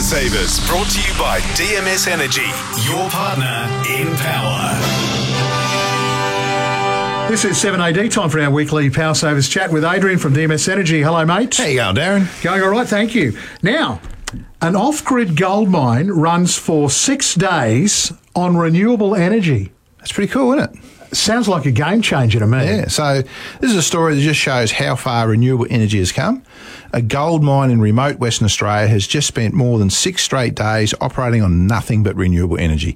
Savers, brought to you by DMS Energy, your partner in power. This is 7AD, time for our weekly Power Savers chat with Adrian from DMS Energy. Hello, mate. How you going, Darren? Going all right, thank you. Now, an off-grid gold mine runs for 6 days on renewable energy. That's pretty cool, isn't it? Sounds like a game changer to me. Yeah, so this is a story that just shows how far renewable energy has come. A gold mine in remote Western Australia has just spent more than 6 straight days operating on nothing but renewable energy.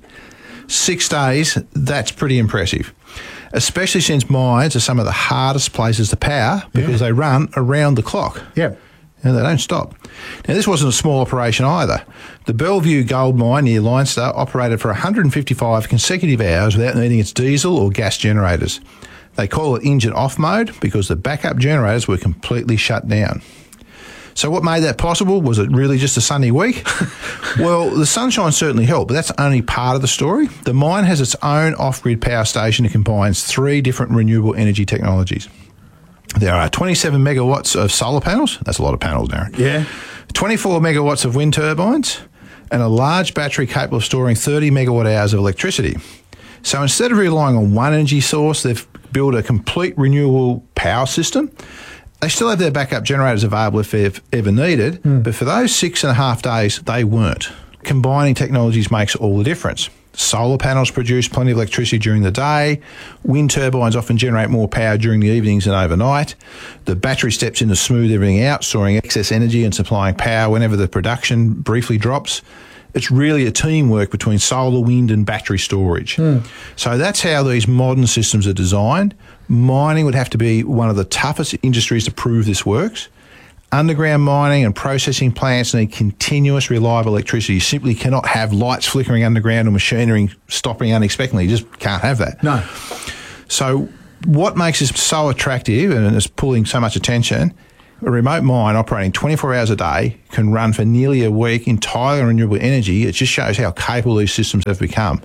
6 days, that's pretty impressive, especially since mines are some of the hardest places to power because they run around the clock. Yeah. And they don't stop. Now, this wasn't a small operation either. The Bellevue Gold Mine near Leinster operated for 155 consecutive hours without needing its diesel or gas generators. They call it engine off mode because the backup generators were completely shut down. So what made that possible? Was it really just a sunny week? Well, the sunshine certainly helped, but that's only part of the story. The mine has its own off-grid power station that combines 3 different renewable energy technologies. There are 27 megawatts of solar panels. That's a lot of panels, Darren. Yeah. 24 megawatts of wind turbines and a large battery capable of storing 30 megawatt hours of electricity. So instead of relying on one energy source, they've built a complete renewable power system. They still have their backup generators available if they're ever needed, but for those 6.5 days, they weren't. Combining technologies makes all the difference. Solar panels produce plenty of electricity during the day. Wind turbines often generate more power during the evenings and overnight. The battery steps in to smooth everything out, storing excess energy and supplying power whenever the production briefly drops. It's really a teamwork between solar, wind and battery storage. So that's how these modern systems are designed. Mining would have to be one of the toughest industries to prove this works. Underground mining and processing plants need continuous, reliable electricity. You simply cannot have lights flickering underground or machinery stopping unexpectedly. You just can't have that. No. So what makes this so attractive and is pulling so much attention, a remote mine operating 24 hours a day can run for nearly a week entirely on renewable energy. It just shows how capable these systems have become.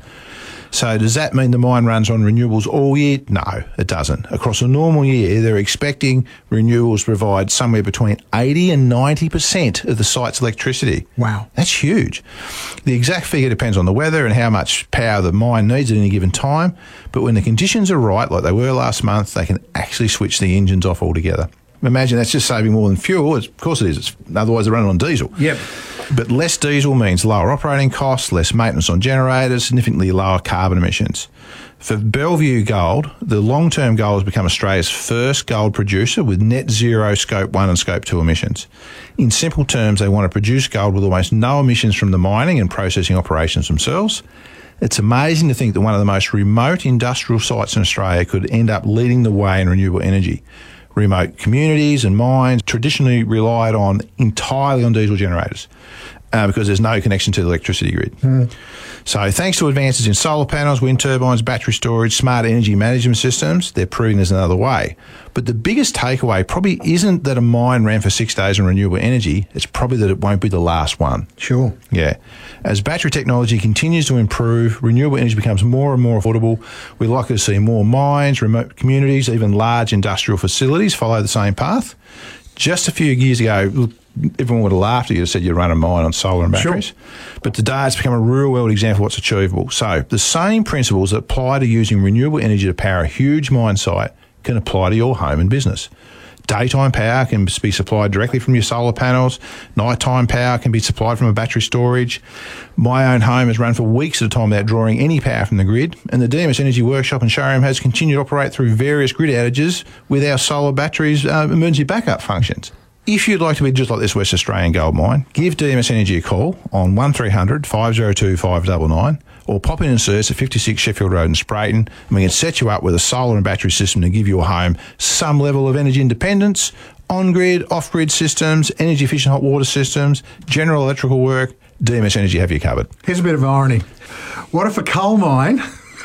So does that mean the mine runs on renewables all year? No, it doesn't. Across a normal year, they're expecting renewables to provide somewhere between 80 and 90% of the site's electricity. Wow. That's huge. The exact figure depends on the weather and how much power the mine needs at any given time. But when the conditions are right, like they were last month, they can actually switch the engines off altogether. Imagine that's just saving more than fuel. Of course it is. Otherwise, they're running on diesel. Yep. But less diesel means lower operating costs, less maintenance on generators, significantly lower carbon emissions. For Bellevue Gold, the long-term goal is to become Australia's first gold producer with net zero Scope 1 and Scope 2 emissions. In simple terms, they want to produce gold with almost no emissions from the mining and processing operations themselves. It's amazing to think that one of the most remote industrial sites in Australia could end up leading the way in renewable energy. Remote communities and mines traditionally relied on entirely on diesel generators because there's no connection to the electricity grid. So thanks to advances in solar panels, wind turbines, battery storage, smart energy management systems, they're proving there's another way. But the biggest takeaway probably isn't that a mine ran for 6 days on renewable energy, it's probably that it won't be the last one. Sure. Yeah. As battery technology continues to improve, renewable energy becomes more and more affordable. We're likely to see more mines, remote communities, even large industrial facilities follow the same path. Just a few years ago, everyone would have laughed at you and said you run a mine on solar and batteries. Sure. But today it's become a real-world example of what's achievable. So the same principles that apply to using renewable energy to power a huge mine site can apply to your home and business. Daytime power can be supplied directly from your solar panels. Nighttime power can be supplied from a battery storage. My own home has run for weeks at a time without drawing any power from the grid, and the DMS Energy Workshop and Showroom has continued to operate through various grid outages with our solar batteries' emergency backup functions. If you'd like to be just like this West Australian gold mine, give DMS Energy a call on 1300 502 599 or pop in and see us at 56 Sheffield Road in Sprayton, and we can set you up with a solar and battery system to give your home some level of energy independence, on-grid, off-grid systems, energy-efficient hot water systems, general electrical work. DMS Energy have you covered. Here's a bit of irony. What if a coal mine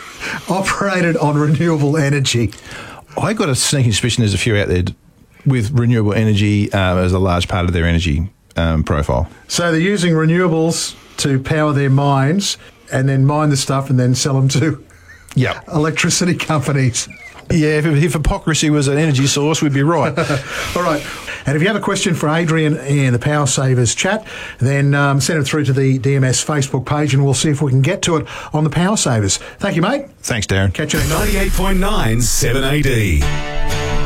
operated on renewable energy? I got a sneaking suspicion there's a few out there with renewable energy as a large part of their energy profile. So they're using renewables to power their mines and then mine the stuff and then sell them to electricity companies. Yeah, if hypocrisy was an energy source, we'd be right. All right. And if you have a question for Adrian in the Power Savers chat, then send it through to the DMS Facebook page and we'll see if we can get to it on the Power Savers. Thank you, mate. Thanks, Darren. Catch you next time. 98.9 7AD.